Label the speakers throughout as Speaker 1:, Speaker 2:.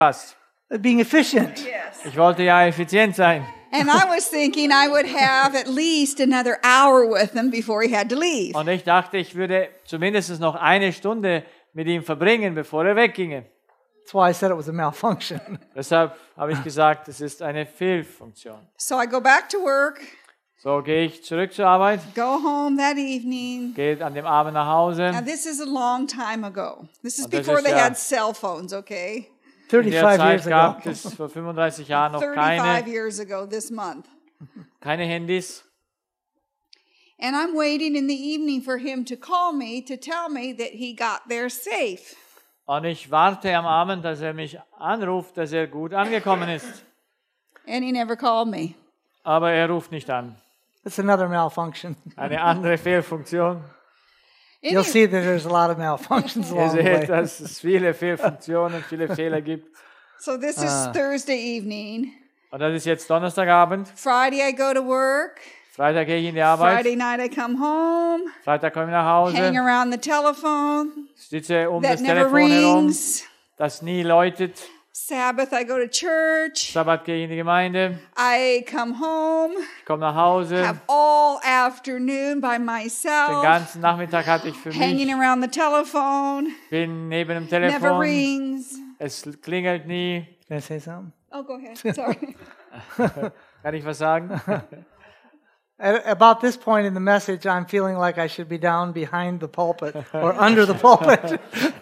Speaker 1: Was?
Speaker 2: Being efficient.
Speaker 3: Yes.
Speaker 1: Ich wollte ja effizient sein.
Speaker 3: And I was thinking I would have at least another hour with him before he had to leave.
Speaker 1: Und ich dachte, ich würde zumindest noch eine Stunde mit ihm verbringen, bevor er wegginge.
Speaker 2: That's why I said it was a malfunction.
Speaker 1: Deshalb habe ich gesagt, es ist eine Fehlfunktion.
Speaker 3: So I go back to work,
Speaker 1: So gehe ich zurück zur Arbeit,
Speaker 3: go home that evening.
Speaker 1: gehe an dem Abend nach Hause.
Speaker 3: Now this is a long time ago. This is
Speaker 1: Und das
Speaker 3: before
Speaker 1: ist
Speaker 3: they
Speaker 1: ja-
Speaker 3: had cell phones, okay?
Speaker 1: In der
Speaker 2: 35
Speaker 1: Zeit
Speaker 2: years ago.
Speaker 1: gab es vor 35 Jahren noch
Speaker 3: 35 years ago this month.
Speaker 1: keine Handys.
Speaker 3: And I'm waiting in the evening for him to call me to tell me that he got there safe.
Speaker 1: Und ich warte am Abend, dass er mich anruft, dass er gut angekommen ist.
Speaker 3: And he never called me.
Speaker 1: Aber er ruft nicht an.
Speaker 2: It's another malfunction.
Speaker 1: Eine andere Fehlfunktion.
Speaker 2: You'll see that there's a lot of malfunctions
Speaker 1: Ihr
Speaker 2: along the
Speaker 1: seht,
Speaker 2: way.
Speaker 1: dass es viele Fehlfunktionen, viele Fehler gibt.
Speaker 3: So this is Thursday evening.
Speaker 1: Und das ist jetzt Donnerstagabend.
Speaker 3: Friday I go to work.
Speaker 1: Freitag gehe ich in die Arbeit.
Speaker 3: Friday night I come home.
Speaker 1: Freitag komme ich nach
Speaker 3: Hang
Speaker 1: Hause.
Speaker 3: around the telephone
Speaker 1: Sitze
Speaker 3: that
Speaker 1: das
Speaker 3: never
Speaker 1: Telefon herum,
Speaker 3: rings.
Speaker 1: das nie läutet.
Speaker 3: Sabbath I go to church.
Speaker 1: Sabbat gehe ich in die Gemeinde.
Speaker 3: I come home.
Speaker 1: Ich komme nach Hause.
Speaker 3: Have all afternoon by
Speaker 1: Den
Speaker 3: myself.
Speaker 1: ganzen Nachmittag hatte ich für
Speaker 3: Hanging
Speaker 1: mich.
Speaker 3: around the telephone.
Speaker 1: Bin neben dem
Speaker 3: Never
Speaker 1: Telefon.
Speaker 3: rings.
Speaker 1: Es klingelt nie.
Speaker 2: Can I say something?
Speaker 3: Oh, go ahead. Sorry.
Speaker 1: Kann ich was sagen?
Speaker 2: At about this point in the message, I'm feeling like I should be down behind the pulpit or under the pulpit.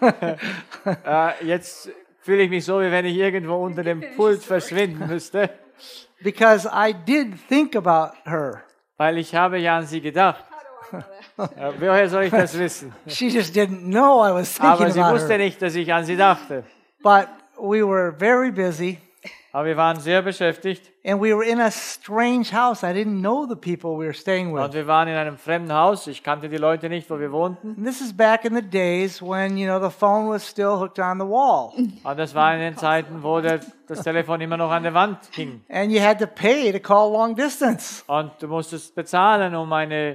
Speaker 1: Jetzt fühle ich mich so, wie wenn ich irgendwo unter dem Pult verschwinden müsste.
Speaker 2: Because I did think about her.
Speaker 1: Weil ich habe ja an sie gedacht. Woher soll ich das wissen?
Speaker 2: She just didn't know I was thinking
Speaker 1: Aber sie
Speaker 2: about
Speaker 1: wusste
Speaker 2: her.
Speaker 1: nicht, dass ich an sie dachte.
Speaker 2: But we were very busy,
Speaker 1: Aber wir waren sehr beschäftigt.
Speaker 2: and we were in a strange house. I didn't know the people we were staying
Speaker 1: Und
Speaker 2: with.
Speaker 1: wir waren in einem fremden Haus. Ich kannte die Leute nicht, wo wir wohnten.
Speaker 2: And this is back in the days when, the phone was still hooked on the wall.
Speaker 1: Und das war in den Zeiten, wo das Telefon immer noch an der Wand hing.
Speaker 2: And you had to pay to call long distance.
Speaker 1: Und du musstest bezahlen, um eine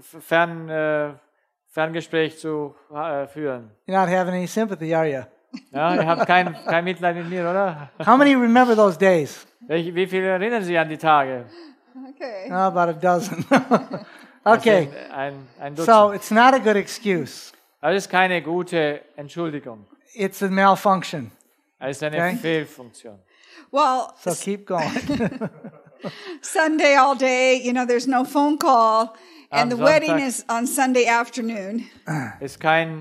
Speaker 1: Ferngespräch zu führen.
Speaker 2: You're not having any sympathy, are you?
Speaker 1: Ja, ihr habt kein Mitleid mit mir, oder?
Speaker 2: How many remember those days?
Speaker 1: Wie viele erinnern sich an die Tage?
Speaker 3: Okay.
Speaker 2: About a dozen.
Speaker 1: Das
Speaker 2: Okay,
Speaker 1: sind ein
Speaker 2: so
Speaker 1: Dutzend.
Speaker 2: it's not a good excuse.
Speaker 1: Das ist keine gute Entschuldigung.
Speaker 2: It's a malfunction.
Speaker 1: Es ist eine
Speaker 2: Okay.
Speaker 1: Fehlfunktion.
Speaker 3: Well,
Speaker 2: So keep going.
Speaker 3: Sunday all day, there's no phone call. And
Speaker 1: Am
Speaker 3: the wedding
Speaker 1: Sonntag-
Speaker 3: is on Sunday afternoon.
Speaker 1: Es ist kein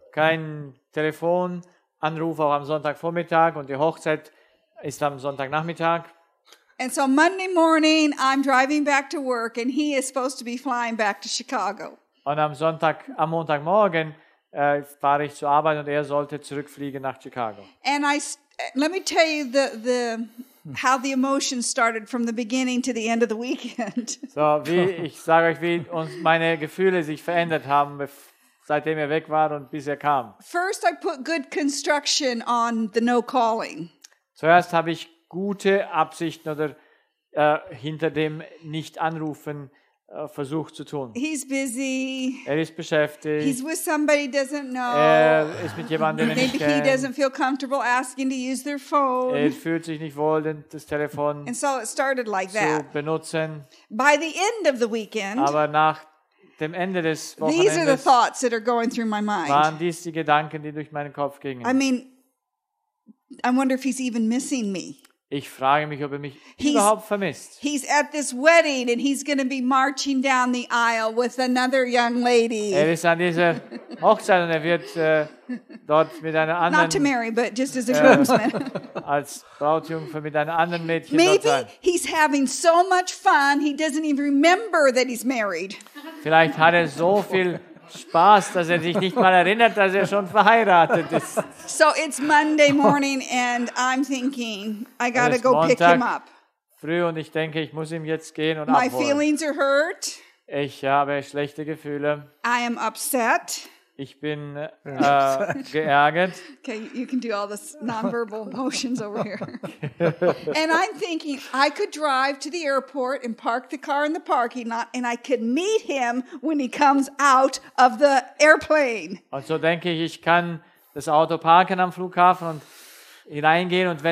Speaker 1: Telefonanruf auch am Sonntagvormittag und die Hochzeit ist am Sonntagnachmittag.
Speaker 3: And so Monday morning, I'm driving back to work, and he is supposed to be flying back to Chicago.
Speaker 1: Und am Montagmorgen fahre ich zur Arbeit und er sollte zurückfliegen nach Chicago.
Speaker 3: And let me tell you how the emotions started from the beginning to the end of the weekend.
Speaker 1: So, ich sage euch, wie uns meine Gefühle sich verändert haben, seitdem er weg war und bis er kam.
Speaker 3: First, I put good construction on the no calling.
Speaker 1: Zuerst habe ich gute Absichten oder hinter dem Nicht-Anrufen versucht zu tun.
Speaker 3: He's busy.
Speaker 1: Er ist beschäftigt.
Speaker 3: He's with somebody he doesn't know.
Speaker 1: Er ist mit jemandem, den er
Speaker 3: Maybe
Speaker 1: nicht
Speaker 3: he
Speaker 1: kennt.
Speaker 3: doesn't feel comfortable asking to use their
Speaker 1: Er
Speaker 3: phone.
Speaker 1: fühlt sich nicht wohl, das Telefon
Speaker 3: And so it started like
Speaker 1: zu
Speaker 3: that.
Speaker 1: benutzen.
Speaker 3: By the end of the weekend,
Speaker 1: Aber nach dem Ende des
Speaker 3: these are the
Speaker 1: Wochenendes
Speaker 3: thoughts that are going through my mind.
Speaker 1: waren dies die Gedanken, die durch meinen Kopf gingen.
Speaker 3: I mean, I wonder if he's even missing me.
Speaker 1: Ich frage mich, ob er mich
Speaker 3: He's-
Speaker 1: überhaupt vermisst.
Speaker 3: He's at this wedding and he's going to be marching down the aisle with another young lady.
Speaker 1: Er ist an dieser Hochzeit und er wird dort mit einer
Speaker 3: Not to
Speaker 1: anderen,
Speaker 3: marry, but just as a groomsman.
Speaker 1: als Brautjungfer mit einem anderen Mädchen dort
Speaker 3: Maybe
Speaker 1: sein.
Speaker 3: he's having so much fun, he doesn't even remember that he's married.
Speaker 1: Vielleicht hat er so viel Spaß, dass er sich nicht mal erinnert, dass er schon verheiratet ist.
Speaker 3: So it's Monday morning and I'm thinking, I got to
Speaker 1: ist
Speaker 3: go pick him
Speaker 1: Montag.
Speaker 3: up.
Speaker 1: Früh und ich denke, ich muss ihm jetzt gehen und
Speaker 3: My
Speaker 1: abholen.
Speaker 3: feelings are hurt.
Speaker 1: Ich habe schlechte Gefühle.
Speaker 3: I am upset.
Speaker 1: Ich bin geärgert.
Speaker 3: Okay, you can do all this nonverbal motions over here. And I'm thinking I could drive to the airport and park the car in the parking lot and I could meet him when he comes out of the airplane.
Speaker 1: Und so denke ich, ich kann das Auto parken am Flughafen und hineingehen und wenn